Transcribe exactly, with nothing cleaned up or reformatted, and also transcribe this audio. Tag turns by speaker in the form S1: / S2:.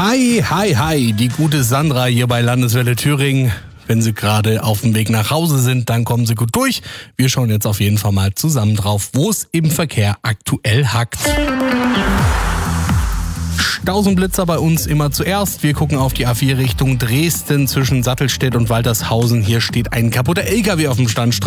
S1: Hi, hi, hi, die gute Sandra hier bei Landeswelle Thüringen. Wenn Sie gerade auf dem Weg nach Hause sind, dann kommen Sie gut durch. Wir schauen jetzt auf jeden Fall mal zusammen drauf, wo es im Verkehr aktuell hackt. Staus und Blitzer bei uns immer zuerst. Wir gucken auf die A vier Richtung Dresden zwischen Sattelstedt und Waltershausen. Hier steht ein kaputter L K W auf dem Standstreifen.